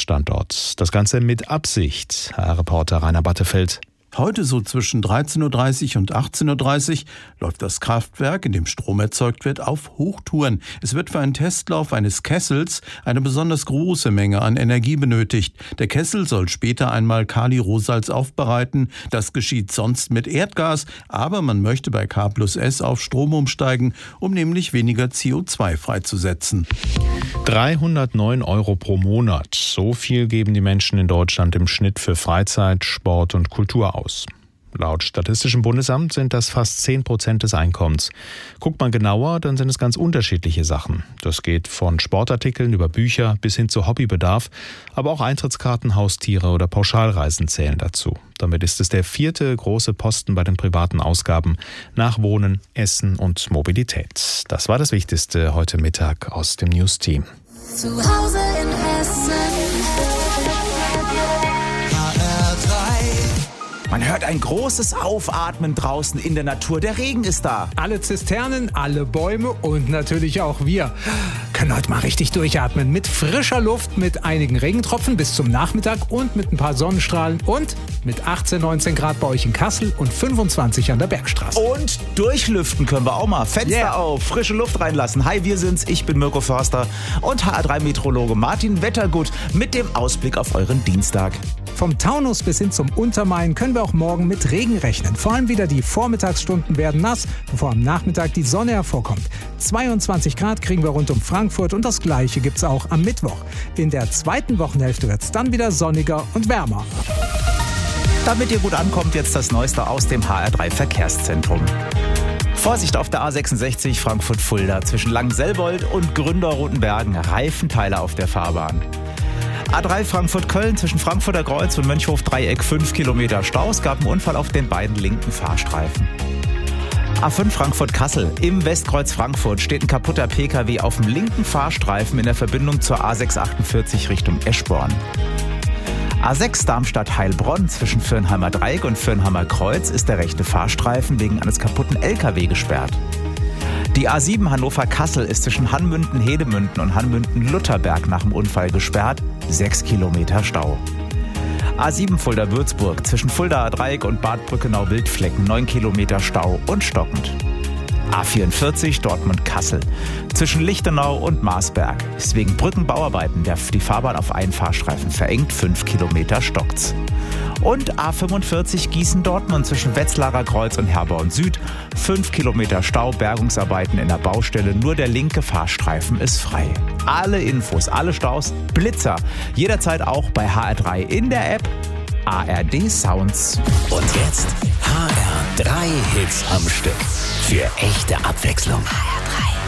Verkehrsstandort. Das Ganze mit Absicht. HR-Reporter Rainer Battefeld. Heute so zwischen 13.30 Uhr und 18.30 Uhr läuft das Kraftwerk, in dem Strom erzeugt wird, auf Hochtouren. Es wird für einen Testlauf eines Kessels eine besonders große Menge an Energie benötigt. Der Kessel soll später einmal Kali-Rohsalz aufbereiten. Das geschieht sonst mit Erdgas, aber man möchte bei K+S auf Strom umsteigen, um nämlich weniger CO2 freizusetzen. 309 € pro Monat. So viel geben die Menschen in Deutschland im Schnitt für Freizeit, Sport und Kultur aus. Laut Statistischem Bundesamt sind das fast 10% des Einkommens. Guckt man genauer, dann sind es ganz unterschiedliche Sachen. Das geht von Sportartikeln über Bücher bis hin zu Hobbybedarf. Aber auch Eintrittskarten, Haustiere oder Pauschalreisen zählen dazu. Damit ist es der 4. große Posten bei den privaten Ausgaben nach Wohnen, Essen und Mobilität. Das war das Wichtigste heute Mittag aus dem News-Team. Zu Hause in Hessen. Man hört ein großes Aufatmen draußen in der Natur. Der Regen ist da. Alle Zisternen, alle Bäume und natürlich auch wir können heute mal richtig durchatmen. Mit frischer Luft, mit einigen Regentropfen bis zum Nachmittag und mit ein paar Sonnenstrahlen und mit 18, 19 Grad bei euch in Kassel und 25 an der Bergstraße. Und durchlüften können wir auch mal. Fenster auf, frische Luft reinlassen. Hi, wir sind's. Ich bin Mirko Förster und HR3-Meteorologe Martin Wettergut mit dem Ausblick auf euren Dienstag. Vom Taunus bis hin zum Untermain können wir auch morgen mit Regen rechnen. Vor allem wieder die Vormittagsstunden werden nass, bevor am Nachmittag die Sonne hervorkommt. 22 Grad kriegen wir rund um Frankfurt und das Gleiche gibt's auch am Mittwoch. In der zweiten Wochenhälfte wird's dann wieder sonniger und wärmer. Damit ihr gut ankommt, jetzt das Neueste aus dem HR3 Verkehrszentrum. Vorsicht auf der A66 Frankfurt-Fulda zwischen Langenselbold und Gründerrotenbergen. Reifenteile auf der Fahrbahn. A3 Frankfurt-Köln zwischen Frankfurter Kreuz und Mönchhof-Dreieck 5 Kilometer Stau. Es gab einen Unfall auf den beiden linken Fahrstreifen. A5 Frankfurt-Kassel. Im Westkreuz Frankfurt steht ein kaputter Pkw auf dem linken Fahrstreifen in der Verbindung zur A648 Richtung Eschborn. A6 Darmstadt-Heilbronn zwischen Fürnheimer Dreieck und Fürnheimer Kreuz ist der rechte Fahrstreifen wegen eines kaputten LKW gesperrt. Die A7 Hannover-Kassel ist zwischen Hanmünden-Hedemünden und Hanmünden-Lutherberg nach dem Unfall gesperrt. 6 Kilometer Stau. A7 Fulda-Würzburg zwischen Fuldaer Dreieck und Bad Brückenau-Wildflecken 9 Kilometer Stau und stockend. A44 Dortmund-Kassel zwischen Lichtenau und Marsberg ist wegen Brückenbauarbeiten die Fahrbahn auf einen Fahrstreifen verengt. 5 Kilometer stockt's. Und A45 Gießen-Dortmund zwischen Wetzlarer Kreuz und Herborn Süd. 5 Kilometer Stau, Bergungsarbeiten in der Baustelle. Nur der linke Fahrstreifen ist frei. Alle Infos, alle Staus, Blitzer. Jederzeit auch bei HR3 in der App ARD Sounds. Und jetzt HR3 Hits am Stück. Für echte Abwechslung. HR3.